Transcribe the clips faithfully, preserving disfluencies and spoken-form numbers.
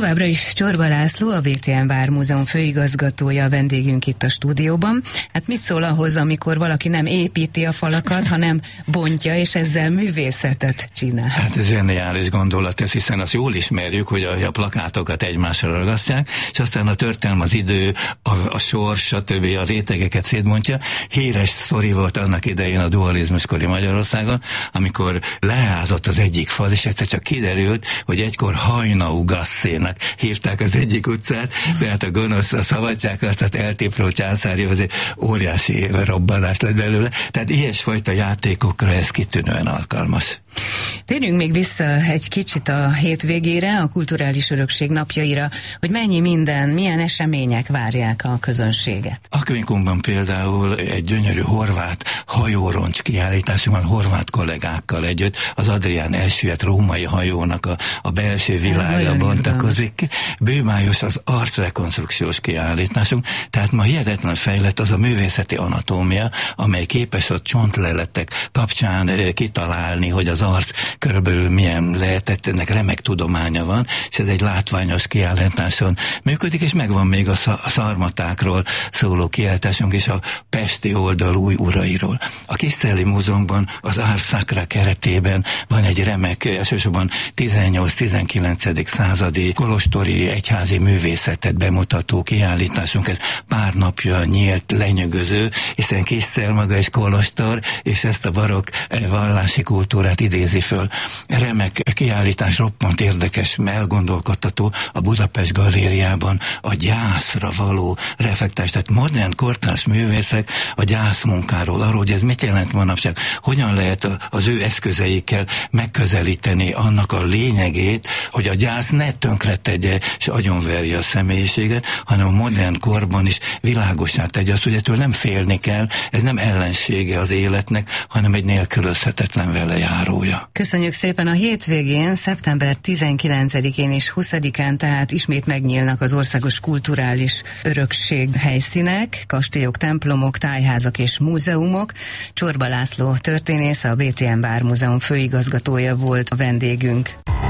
Továbbra is Csorba László, a bé té em Vármúzeum főigazgatója a vendégünk itt a stúdióban. Hát mit szól ahhoz, amikor valaki nem építi a falakat, hanem bontja, és ezzel művészetet csinál? Hát ez zseniális gondolat ez, hiszen azt jól ismerjük, hogy a, a plakátokat egymásra ragasztják, és aztán a történelem, az idő, a, a sors, stb. A rétegeket szétbontja. Híres sztori volt annak idején a dualizmuskori Magyarországon, amikor leázott az egyik fal, és egyszer csak kiderült, hogy egykor Hajnau Gasszénak hívták az egyik utcát, tehát a gonosz, a szabadságharcot eltéprő császári, azért óriási robbanás lett belőle. Tehát ilyesfajta játékokra ez kitűnően alkalmas. Térjünk még vissza egy kicsit a hétvégére, a kulturális örökség napjaira, hogy mennyi minden, milyen események várják a közönséget. Akvinkumban például egy gyönyörű horvát hajóroncs kiállításunk van horvát kollégákkal együtt, az Adrián elsüllyedt római hajónak a, a belső világa bontakozik ki. Bőmájos az arcrekonstrukciós kiállításunk, tehát ma hihetetlen fejlett az a művészeti anatómia, amely képes a csontleletek kapcsán kitalálni, hogy az arc körülbelül milyen lehetett, ennek remek tudománya van, és ez egy látványos kiállításon működik, és megvan még a szarmatákról szóló kiállításunk és a pesti oldal új urairól. A Kiszteli Múzeumban az Ars Sacra keretében van egy remek, elsősorban tizennyolc-tizenkilencedik századi kolostori egyházi művészetet bemutató kiállításunk, ez pár napja nyílt, lenyűgöző, hiszen Kisztel maga is kolostor, és ezt a barokk vallási kultúrát idézi föl. Remek kiállítás, roppant érdekes, elgondolkodtató a Budapest Galériában a gyászra való reflektás, tehát modern kortárs művészek a gyászmunkáról, arról, hogy ez mit jelent manapság, hogyan lehet az ő eszközeikkel megközelíteni annak a lényegét, hogy a gyász ne tönkretegye és agyonverje a személyiséget, hanem a modern korban is világossá tegye azt, hogy ettől nem félni kell, ez nem ellensége az életnek, hanem egy nélkülözhetetlen vele járója. Köszönjük szépen! A hétvégén, szeptember tizenkilencedikén és huszadikán tehát ismét megnyílnak az országos kulturális örökség helyszínek, kastélyok, templomok, tájházak és múzeumok. Csorba László történész, a bé té em Vármúzeum főigazgatója volt a vendégünk.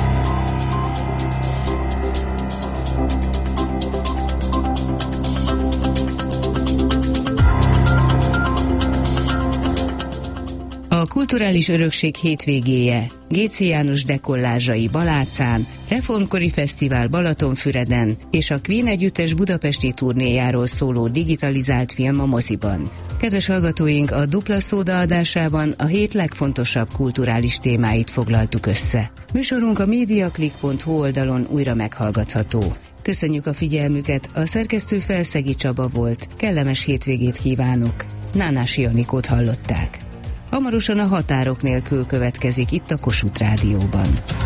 A kulturális örökség hétvégéje, Géczy János dekollázsai Balátszán, Reformkori Fesztivál Balatonfüreden és a Queen együttes budapesti turnéjáról szóló digitalizált film a moziban. Kedves hallgatóink, a Dupla Szóda adásában a hét legfontosabb kulturális témáit foglaltuk össze. Műsorunk a mediaclick pont hu oldalon újra meghallgatható. Köszönjük a figyelmüket, a szerkesztő Felszegi Csaba volt, kellemes hétvégét kívánok. Nánási Anikót hallották. Hamarosan a Határok nélkül következik itt a Kossuth Rádióban.